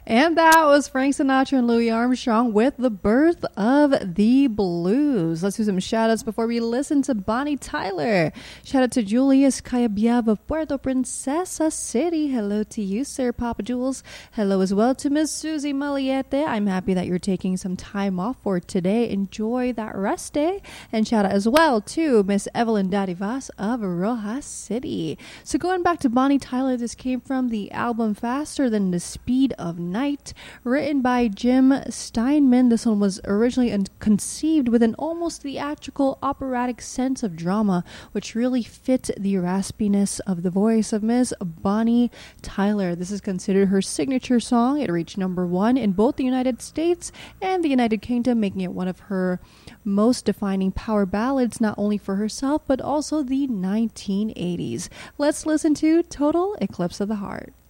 And that was Frank Sinatra and Louis Armstrong with The Birth of the Blues. Let's do some shout-outs before we listen to Bonnie Tyler. Shout out to Julius Cayabyab of Puerto Princesa City. Hello to you, Sir Papa Jules. Hello as well to Miss Susie Maliete. I'm happy that you're taking some time off for today. Enjoy that rest day. And shout out as well to Miss Evelyn Dadivas of Rojas City. So going back to Bonnie Tyler, this came from the album Faster Than the Speed of Night, written by Jim Steinman. This one was originally conceived with an almost theatrical operatic sense of drama, which really fit the raspiness of the voice of Miss Bonnie Tyler. This is considered her signature song. It reached #1 in both the United States and the United Kingdom, making it one of her most defining power ballads, not only for herself, but also the 1980s. Let's listen to Total Eclipse of the Heart.